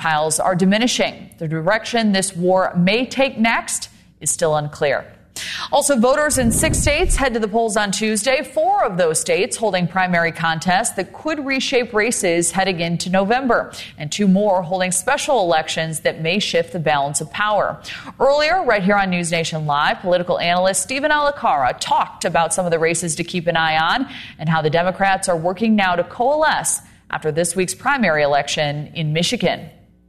stockpiles are diminishing. The direction this war may take next is still unclear. Also, voters in 6 states head to the polls on Tuesday. 4 of those states holding primary contests that could reshape races heading into November, and 2 more holding special elections that may shift the balance of power. Earlier, right here on News Nation Live, political analyst Stephen Alacara talked about some of the races to keep an eye on and how the Democrats are working now to coalesce after this week's primary election in Michigan.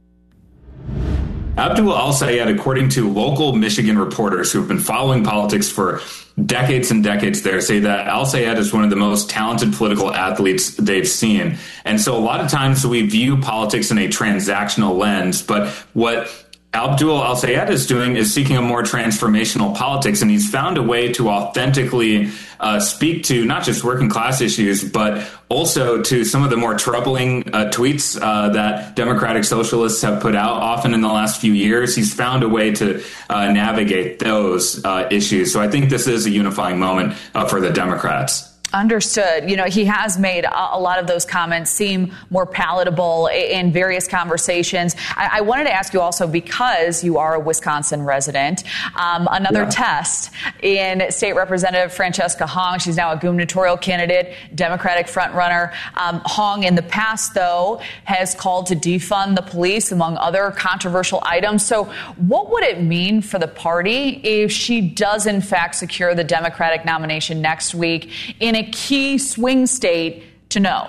Abdul Al-Sayed, according to local Michigan reporters who have been following politics for decades and decades there, say that Al-Sayed is one of the most talented political athletes they've seen. And so a lot of times we view politics in a transactional lens, but what Abdul Al-Sayed is doing is seeking a more transformational politics, and he's found a way to authentically speak to not just working class issues, but also to some of the more troubling tweets that Democratic Socialists have put out often in the last few years. He's found a way to navigate those issues. So I think this is a unifying moment for the Democrats. Understood. You know, he has made a lot of those comments seem more palatable in various conversations. I wanted to ask you also, because you are a Wisconsin resident, another test in State Representative Francesca Hong. She's now a gubernatorial candidate, Democratic frontrunner. Hong, in the past, though, has called to defund the police, among other controversial items. So what would it mean for the party if she does, in fact, secure the Democratic nomination next week in a key swing state to know?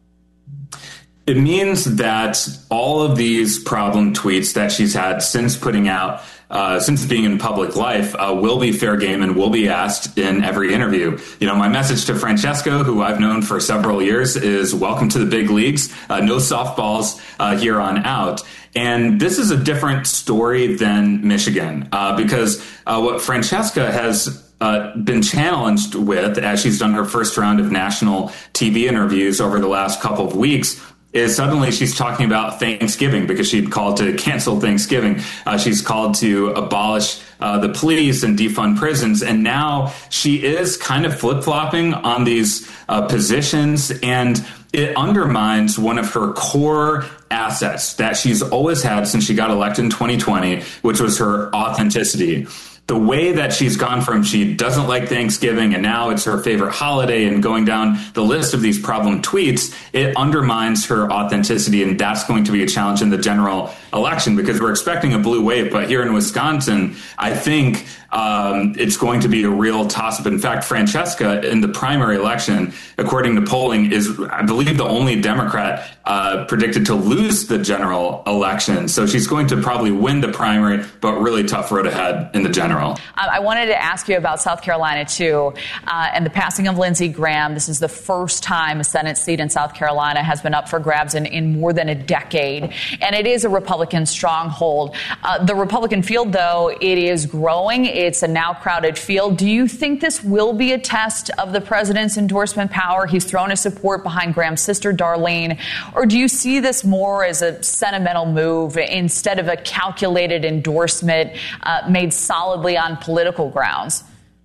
It means that all of these problem tweets that she's had since putting out, since being in public life, will be fair game and will be asked in every interview. You know, my message to Francesca, who I've known for several years, is welcome to the big leagues. No softballs here on out. And this is a different story than Michigan, because what Francesca has been challenged with, as she's done her first round of national TV interviews over the last couple of weeks, is suddenly she's talking about Thanksgiving, because she'd called to cancel Thanksgiving. She's called to abolish the police and defund prisons. And now she is kind of flip-flopping on these positions, and it undermines one of her core assets that she's always had since she got elected in 2020, which was her authenticity. The way that she's gone from she doesn't like Thanksgiving and now it's her favorite holiday and going down the list of these problem tweets, it undermines her authenticity. And that's going to be a challenge in the general election, because we're expecting a blue wave. But here in Wisconsin, I think it's going to be a real toss-up. In fact, Francesca in the primary election, according to polling, is, I believe, the only Democrat predicted to lose the general election. So she's going to probably win the primary, but really tough road ahead in the general. I wanted to ask you about South Carolina, too, and the passing of Lindsey Graham. This is the first time a Senate seat in South Carolina has been up for grabs in more than a decade, and it is a Republican stronghold. The Republican field, though, it is growing. It's a now crowded field. Do you think this will be a test of the president's endorsement power? He's thrown his support behind Graham's sister, Darlene. Or do you see this more as a sentimental move instead of a calculated endorsement made solidly on political grounds?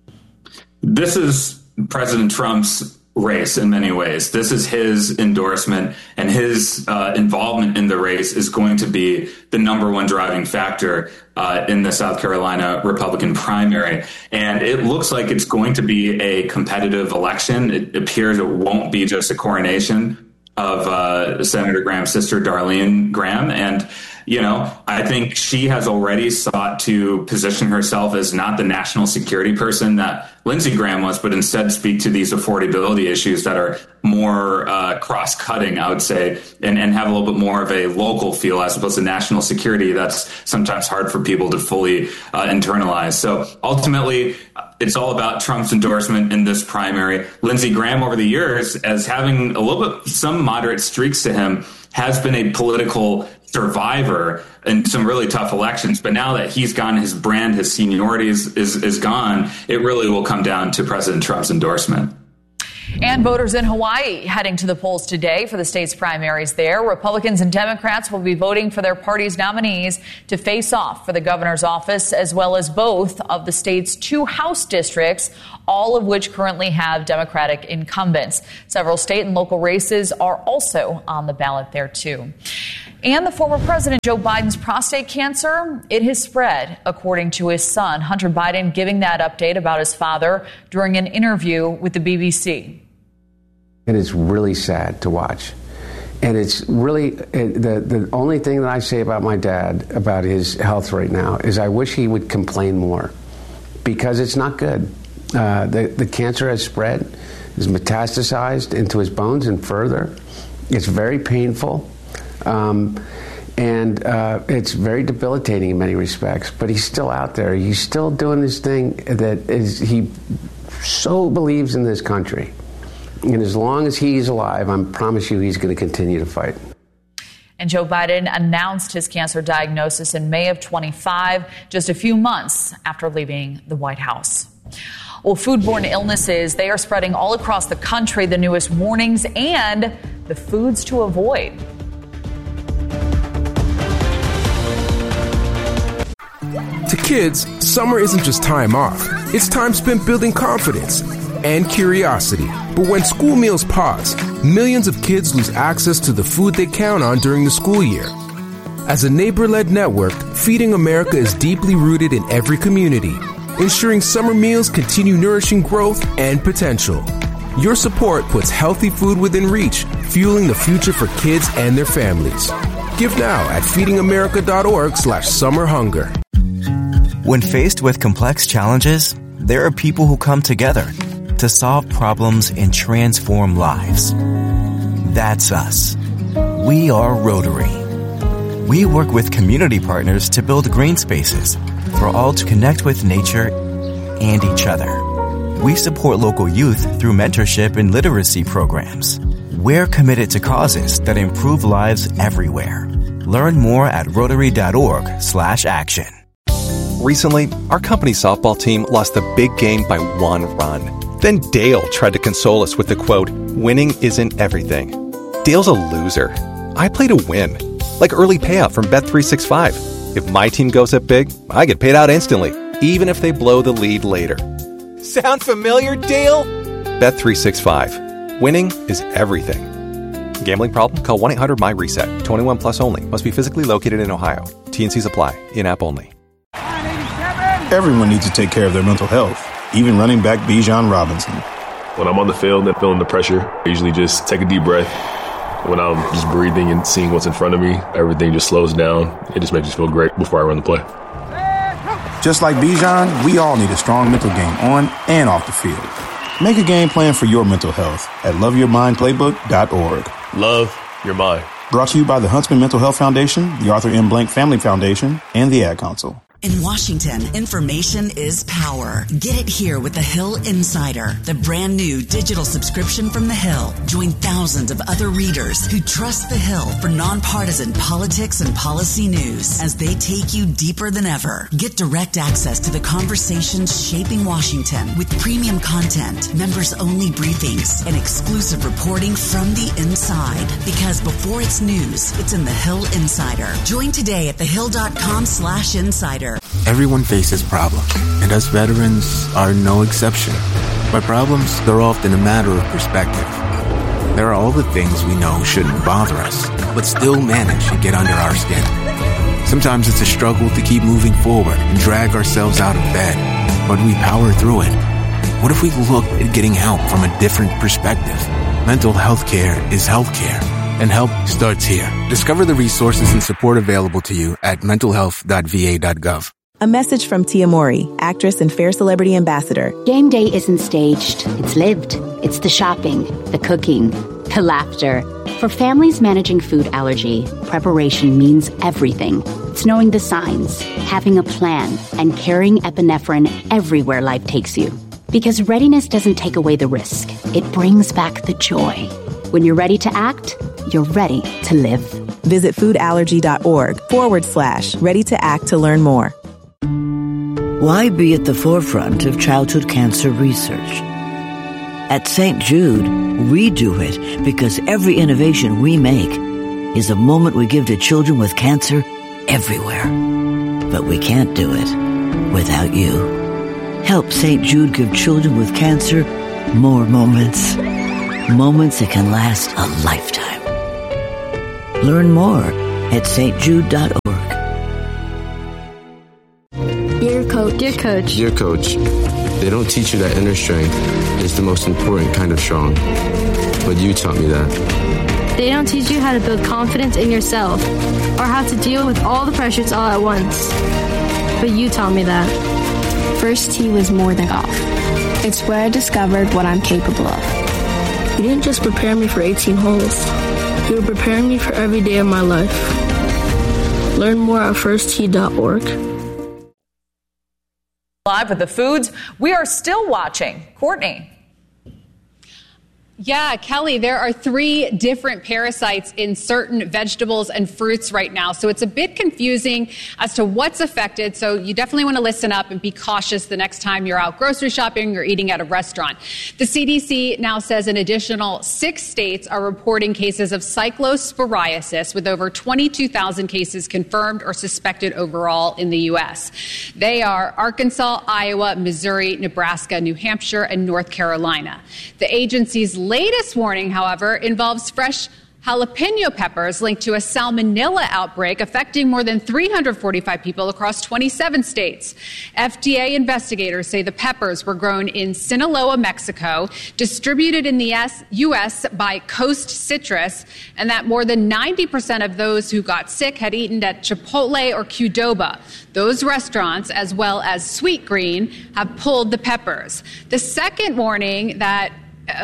This is President Trump's race in many ways. This is his endorsement, and his involvement in the race is going to be the number one driving factor in the South Carolina Republican primary. And it looks like it's going to be a competitive election. It appears it won't be just a coronation of Senator Graham's sister, Darlene Graham. And you know, I think she has already sought to position herself as not the national security person that Lindsey Graham was, but instead speak to these affordability issues that are more cross-cutting, I would say, and have a little bit more of a local feel as opposed to national security. That's sometimes hard for people to fully internalize. So ultimately, it's all about Trump's endorsement in this primary. Lindsey Graham, over the years, as having a little bit, some moderate streaks to him, has been a political survivor in some really tough elections. But now that he's gone, his brand, his seniority is gone, it really will come down to President Trump's endorsement. And voters in Hawaii heading to the polls today for the state's primaries there. Republicans and Democrats will be voting for their party's nominees to face off for the governor's office, as well as both of the state's 2 House districts. all of which currently have Democratic incumbents. Several state and local races are also on the ballot there, too. And the former President Joe Biden's prostate cancer, it has spread, according to his son, Hunter Biden, giving that update about his father during an interview with the BBC. And it's really sad to watch. And it's really, the only thing that I say about my dad, about his health right now, is I wish he would complain more, because it's not good. The cancer has spread, has metastasized into his bones and further. It's very painful. And it's very debilitating in many respects, but he's still out there. He's still doing this thing that he so believes in this country. And as long as he's alive, I promise you he's going to continue to fight. And Joe Biden announced his cancer diagnosis in May of 25, just a few months after leaving the White House. Well, foodborne illnesses, they are spreading all across the country. The newest warnings and the foods to avoid. To kids, summer isn't just time off. It's time spent building confidence and curiosity. But when school meals pause, millions of kids lose access to the food they count on during the school year. As a neighbor-led network, Feeding America is deeply rooted in every community, ensuring summer meals continue nourishing growth and potential. Your support puts healthy food within reach, fueling the future for kids and their families. Give now at feedingamerica.org/summerhunger. When faced with complex challenges, there are people who come together to solve problems and transform lives. That's us. We are Rotary. We work with community partners to build green spaces for all to connect with nature and each other. We support local youth through mentorship and literacy programs. We're committed to causes that improve lives everywhere. Learn more at Rotary.org/action. Recently, our company softball team lost the big game by 1 run. Then Dale tried to console us with the quote, "Winning isn't everything." Dale's a loser. I play to win. Like early payout from Bet365. If my team goes up big, I get paid out instantly, even if they blow the lead later. Sound familiar, Dale? Bet365. Winning is everything. Gambling problem? Call 1-800-MY-RESET. 21 plus only. Must be physically located in Ohio. T&Cs apply. In-app only. Everyone needs to take care of their mental health, even running back Bijan Robinson. When I'm on the field and feeling the pressure, I usually just take a deep breath. When I'm just breathing and seeing what's in front of me, everything just slows down. It just makes me feel great before I run the play. Just like Bijan, we all need a strong mental game on and off the field. Make a game plan for your mental health at loveyourmindplaybook.org. Love your mind. Brought to you by the Huntsman Mental Health Foundation, the Arthur M. Blank Family Foundation, and the Ad Council. In Washington, information is power. Get it here with The Hill Insider, the brand new digital subscription from The Hill. Join thousands of other readers who trust The Hill for nonpartisan politics and policy news as they take you deeper than ever. Get direct access to the conversations shaping Washington with premium content, members-only briefings, and exclusive reporting from the inside. Because before it's news, it's in The Hill Insider. Join today at thehill.com/insider. Everyone faces problems, and us veterans are no exception. But problems, they're often a matter of perspective. There are all the things we know shouldn't bother us, but still manage to get under our skin. Sometimes it's a struggle to keep moving forward and drag ourselves out of bed, but we power through it. What if we looked at getting help from a different perspective? Mental health care is healthcare, and help starts here. Discover the resources and support available to you at mentalhealth.va.gov. A message from Tia Mowry, actress and Fair Celebrity Ambassador. Game day isn't staged. It's lived. It's the shopping, the cooking, the laughter. For families managing food allergy, preparation means everything. It's knowing the signs, having a plan, and carrying epinephrine everywhere life takes you. Because readiness doesn't take away the risk. It brings back the joy. When you're ready to act, you're ready to live. Visit foodallergy.org/ready to act to learn more. Why be at the forefront of childhood cancer research? At St. Jude, we do it because every innovation we make is a moment we give to children with cancer everywhere. But we can't do it without you. Help St. Jude give children with cancer more moments. Moments that can last a lifetime. Learn more at stjude.org. Dear Coach. Dear Coach. Dear Coach, they don't teach you that inner strength is the most important kind of strong. But you taught me that. They don't teach you how to build confidence in yourself or how to deal with all the pressures all at once. But you taught me that. First tee was more than golf. It's where I discovered what I'm capable of. You didn't just prepare me for 18 holes. You were preparing me for every day of my life. Learn more at firsttee.org. Live with the foods we are still watching. Courtney. Yeah, Kelly, there are 3 different parasites in certain vegetables and fruits right now. So it's a bit confusing as to what's affected. So you definitely want to listen up and be cautious the next time you're out grocery shopping or eating at a restaurant. The CDC now says an additional 6 states are reporting cases of cyclosporiasis, with over 22,000 cases confirmed or suspected overall in the U.S. They are Arkansas, Iowa, Missouri, Nebraska, New Hampshire, and North Carolina. The agency's latest warning, however, involves fresh jalapeno peppers linked to a salmonella outbreak affecting more than 345 people across 27 states. FDA investigators say the peppers were grown in Sinaloa, Mexico, distributed in the U.S. by Coast Citrus, and that more than 90% of those who got sick had eaten at Chipotle or Qdoba. Those restaurants, as well as Sweet Green, have pulled the peppers. The second warning that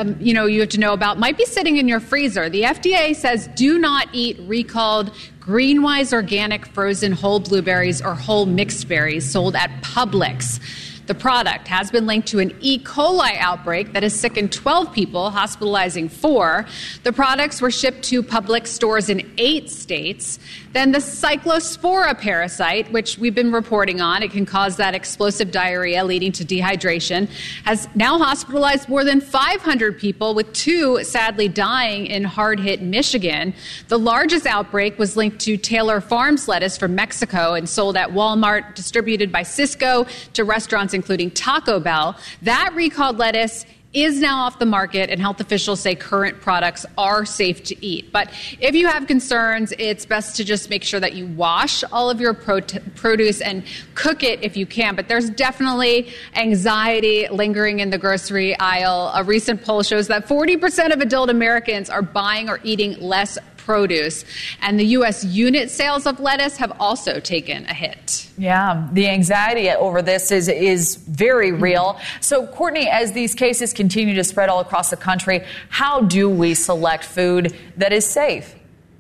you have to know about might be sitting in your freezer. The FDA says do not eat recalled Greenwise organic frozen whole blueberries or whole mixed berries sold at Publix. The product has been linked to an E. coli outbreak that has sickened 12 people, hospitalizing 4. The products were shipped to Publix stores in 8 states. Then the Cyclospora parasite, which we've been reporting on, it can cause that explosive diarrhea leading to dehydration, has now hospitalized more than 500 people, with 2 sadly dying in hard-hit Michigan. The largest outbreak was linked to Taylor Farms lettuce from Mexico and sold at Walmart, distributed by Sysco to restaurants including Taco Bell. That recalled lettuce is now off the market, and health officials say current products are safe to eat. But if you have concerns, it's best to just make sure that you wash all of your produce and cook it if you can. But there's definitely anxiety lingering in the grocery aisle. A recent poll shows that 40% of adult Americans are buying or eating less produce, and the U.S. unit sales of lettuce have also taken a hit. Yeah, the anxiety over this is very real. So, Courtney, as these cases continue to spread all across the country, how do we select food that is safe?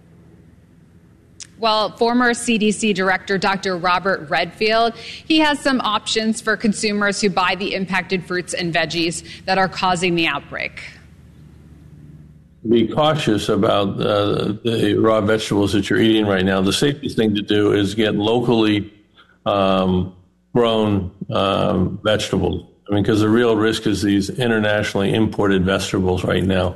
Well, former CDC Director Dr. Robert Redfield, he has some options for consumers who buy the impacted fruits and veggies that are causing the outbreak. Be cautious about the raw vegetables that you're eating right now. The safest thing to do is get locally grown vegetables. I mean, because the real risk is these internationally imported vegetables right now.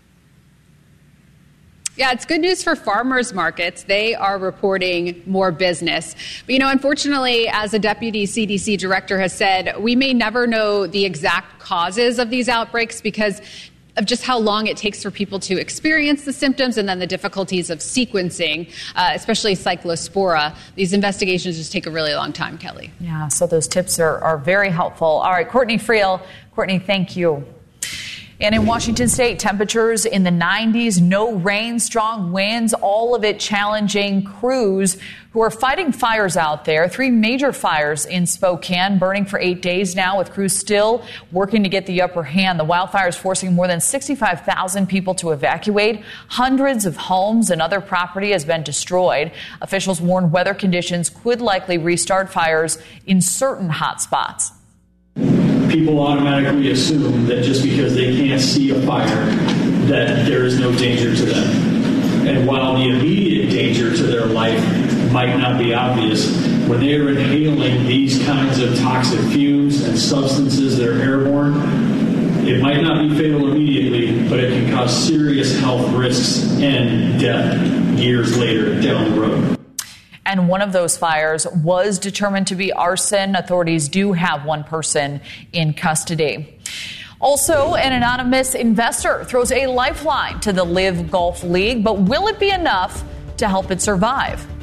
Yeah, it's good news for farmers markets. They are reporting more business. But, unfortunately, as a deputy CDC director has said, we may never know the exact causes of these outbreaks because of just how long it takes for people to experience the symptoms and then the difficulties of sequencing, especially Cyclospora. These investigations just take a really long time, Kelly. Yeah, so those tips are very helpful. All right, Courtney Friel. Courtney, thank you. And in Washington State, temperatures in the 90s, no rain, strong winds, all of it challenging crews who are fighting fires out there. 3 major fires in Spokane, burning for 8 days now, with crews still working to get the upper hand. The wildfires forcing more than 65,000 people to evacuate. Hundreds of homes and other property has been destroyed. Officials warn weather conditions could likely restart fires in certain hot spots. People automatically assume that just because they can't see a fire, that there is no danger to them. And while the immediate danger to their life might not be obvious, when they are inhaling these kinds of toxic fumes and substances that are airborne, it might not be fatal immediately, but it can cause serious health risks and death years later down the road. and one of those fires was determined to be arson. Authorities do have one person in custody. Also, an anonymous investor throws a lifeline to the Live Golf League, but will it be enough to help it survive?